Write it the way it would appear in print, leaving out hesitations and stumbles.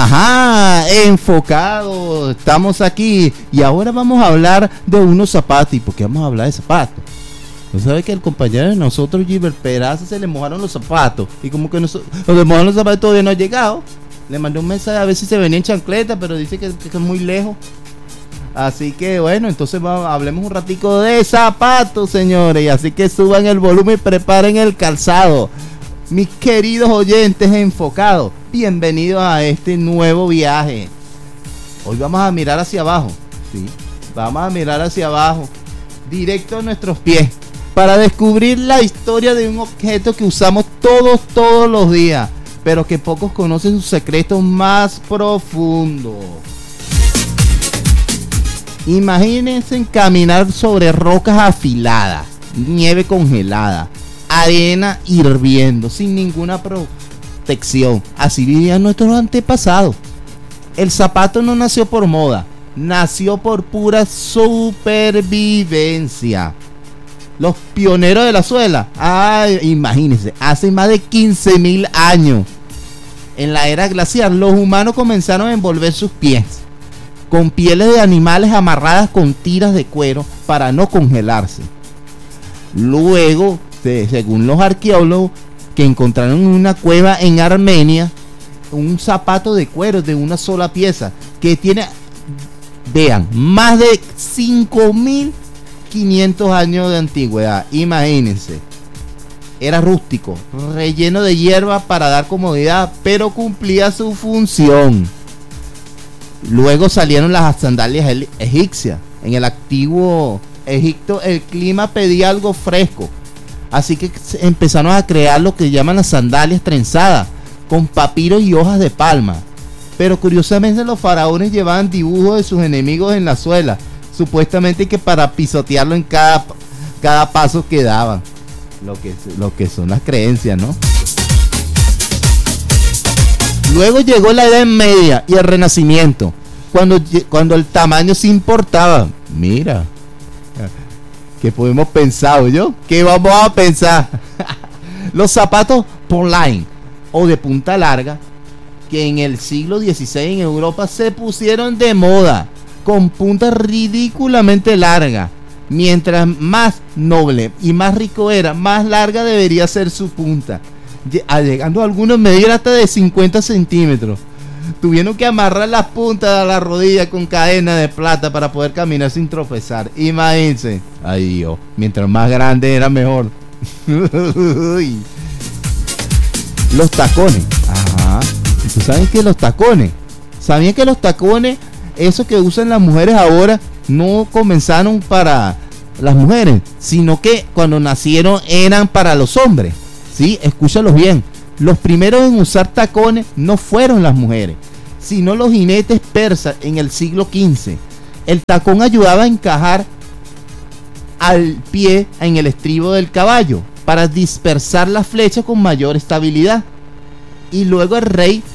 Ajá, enfocado, estamos aquí y ahora vamos a hablar de unos zapatos. ¿Y por qué vamos a hablar de zapatos? ¿No sabe que el compañero de nosotros, Gilbert Peraza, se le mojaron los zapatos? Y como que los mojaron los zapatos todavía no ha llegado. Le mandé un mensaje a ver si se venía en chancleta, pero dice que es muy lejos. Así que bueno, entonces hablemos un ratico de zapatos, señores. Y así que suban el volumen y preparen el calzado. Mis queridos oyentes enfocados, bienvenidos a este nuevo viaje. Hoy vamos a mirar hacia abajo, ¿sí? Vamos a mirar hacia abajo, directo a nuestros pies, para descubrir la historia de un objeto que usamos todos los días, pero que pocos conocen sus secretos más profundos. Imagínense caminar sobre rocas afiladas, nieve congelada, arena hirviendo, sin ninguna protección. Así vivían nuestros antepasados. El zapato no nació por moda, nació por pura supervivencia. Los pioneros de la suela, imagínense, hace más de 15.000 años, en la era glacial, los humanos comenzaron a envolver sus pies con pieles de animales amarradas con tiras de cuero para no congelarse. Luego, según los arqueólogos que encontraron en una cueva en Armenia, un zapato de cuero de una sola pieza que tiene, vean, más de 5.500 años de antigüedad. Imagínense, era rústico, relleno de hierba para dar comodidad, pero cumplía su función. Luego salieron las sandalias egipcias. En el antiguo Egipto el clima pedía algo fresco, así que empezaron a crear lo que llaman las sandalias trenzadas, con papiro y hojas de palma. Pero curiosamente los faraones llevaban dibujos de sus enemigos en la suela, supuestamente que para pisotearlo en cada paso que daban. Lo que son las creencias, ¿no? Luego llegó la Edad Media y el Renacimiento, cuando el tamaño se importaba. Mira, ¿qué podemos pensar, yo? ¿Qué vamos a pensar? Los zapatos Poline o de punta larga, que en el siglo XVI en Europa se pusieron de moda, con puntas ridículamente largas. Mientras más noble y más rico era, más larga debería ser su punta, llegando a algunos a medir hasta de 50 centímetros. Tuvieron que amarrar las puntas a la rodilla con cadena de plata para poder caminar sin tropezar. Imagínense. Ay Dios, mientras más grande era mejor. Los tacones. Ajá. ¿Tú sabes que los tacones? ¿Sabían que los tacones, esos que usan las mujeres ahora, no comenzaron para las mujeres, sino que cuando nacieron eran para los hombres? Sí, escúchalos bien. Los primeros en usar tacones no fueron las mujeres, sino los jinetes persas en el siglo XV. El tacón ayudaba a encajar al pie en el estribo del caballo para dispersar la flecha con mayor estabilidad. Y luego el rey